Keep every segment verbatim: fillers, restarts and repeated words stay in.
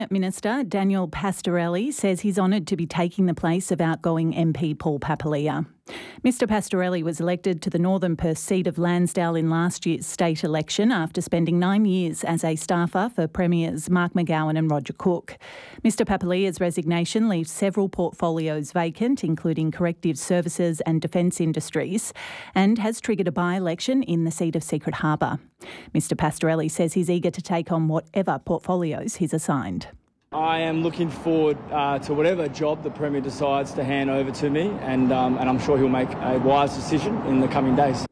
Minister Daniel Pastorelli says he's honoured to be taking the place of outgoing M P Paul Papalia. Mister Pastorelli was elected to the Northern Perth seat of Lansdale in last year's state election after spending nine years as a staffer for Premiers Mark McGowan and Roger Cook. Mister Papalia's resignation leaves several portfolios vacant, including corrective services and defence industries, and has triggered a by-election in the seat of Secret Harbour. Mister Pastorelli says he's eager to take on whatever portfolios he's assigned. I am looking forward uh, to whatever job the Premier decides to hand over to me, and, um, and I'm sure he'll make a wise decision in the coming days.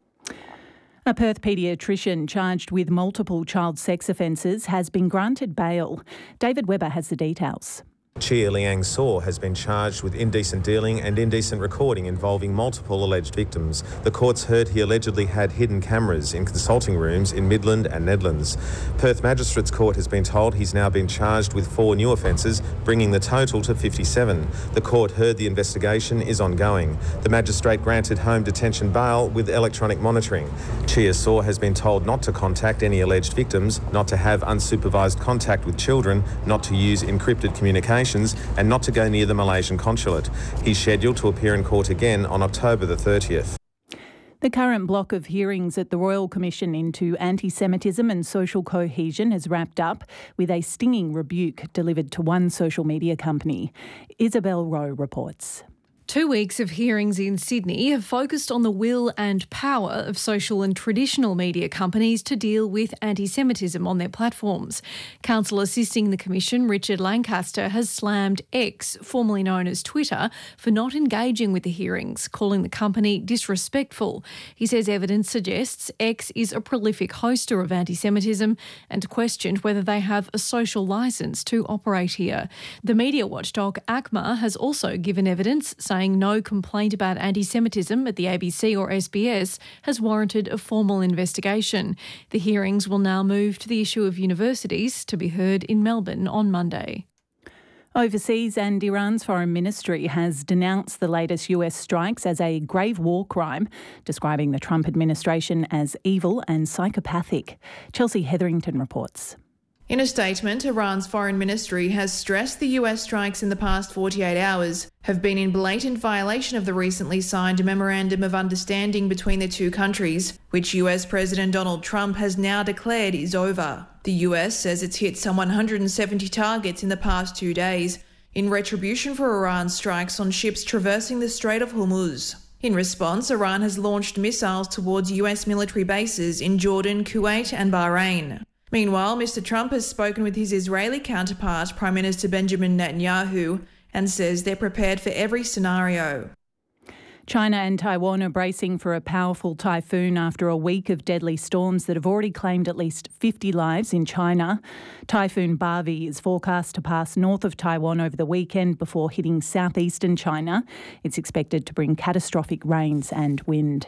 A Perth paediatrician charged with multiple child sex offences has been granted bail. David Webber has the details. Chia Liang Saw has been charged with indecent dealing and indecent recording involving multiple alleged victims. The courts heard he allegedly had hidden cameras in consulting rooms in Midland and Nedlands. Perth Magistrates Court has been told he's now been charged with four new offences, bringing the total to fifty-seven. The court heard the investigation is ongoing. The magistrate granted home detention bail with electronic monitoring. Chia Saw has been told not to contact any alleged victims, not to have unsupervised contact with children, not to use encrypted communication, and not to go near the Malaysian consulate. He's scheduled to appear in court again on October the thirtieth. The current block of hearings at the Royal Commission into Anti-Semitism and Social Cohesion has wrapped up with a stinging rebuke delivered to one social media company. Isabel Rowe reports. Two weeks of hearings in Sydney have focused on the will and power of social and traditional media companies to deal with anti-Semitism on their platforms. Counsel assisting the Commission, Richard Lancaster, has slammed X, formerly known as Twitter, for not engaging with the hearings, calling the company disrespectful. He says evidence suggests X is a prolific hoster of anti-Semitism and questioned whether they have a social licence to operate here. The media watchdog A C M A has also given evidence saying no complaint about anti-Semitism at the A B C or S B S has warranted a formal investigation. The hearings will now move to the issue of universities to be heard in Melbourne on Monday. Overseas, and Iran's foreign ministry has denounced the latest U S strikes as a grave war crime, describing the Trump administration as evil and psychopathic. Chelsea Hetherington reports. In a statement, Iran's foreign ministry has stressed the U S strikes in the past forty-eight hours have been in blatant violation of the recently signed Memorandum of Understanding between the two countries, which U S President Donald Trump has now declared is over. The U S says it's hit some one hundred seventy targets in the past two days, in retribution for Iran's strikes on ships traversing the Strait of Hormuz. In response, Iran has launched missiles towards U S military bases in Jordan, Kuwait and Bahrain. Meanwhile, Mister Trump has spoken with his Israeli counterpart, Prime Minister Benjamin Netanyahu, and says they're prepared for every scenario. China and Taiwan are bracing for a powerful typhoon after a week of deadly storms that have already claimed at least fifty lives in China. Typhoon Bavi is forecast to pass north of Taiwan over the weekend before hitting southeastern China. It's expected to bring catastrophic rains and wind.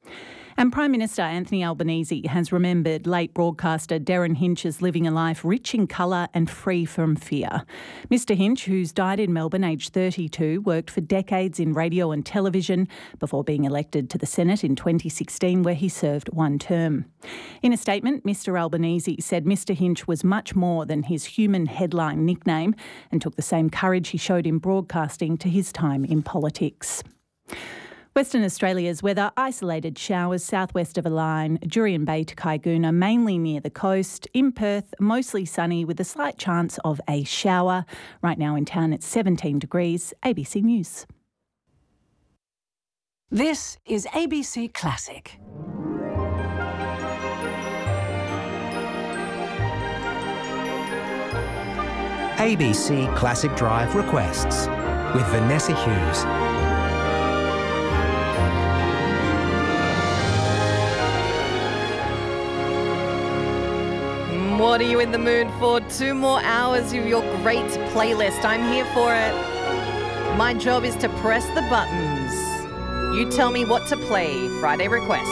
And Prime Minister Anthony Albanese has remembered late broadcaster Derryn Hinch's living a life rich in colour and free from fear. Mister Hinch, who's died in Melbourne aged thirty-two, worked for decades in radio and television before being elected to the Senate in twenty sixteen, where he served one term. In a statement, Mister Albanese said Mister Hinch was much more than his human headline nickname and took the same courage he showed in broadcasting to his time in politics. Western Australia's weather: isolated showers southwest of a line, Jurien Bay to Kaiguna, mainly near the coast. In Perth, mostly sunny with a slight chance of a shower. Right now in town it's seventeen degrees. A B C News. This is A B C Classic. A B C Classic Drive requests with Vanessa Hughes. What are you in the mood for? Two more hours of your great playlist. I'm here for it. My job is to press the buttons. You tell me what to play. Friday requests.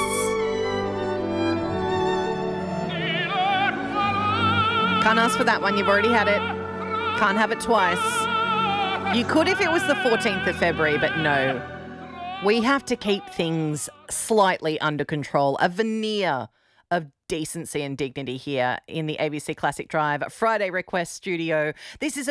Can't ask for that one. You've already had it. Can't have it twice. You could if it was the fourteenth of February, but no. We have to keep things slightly under control. A veneer of decency and dignity here in the A B C Classic Drive Friday Request studio. This is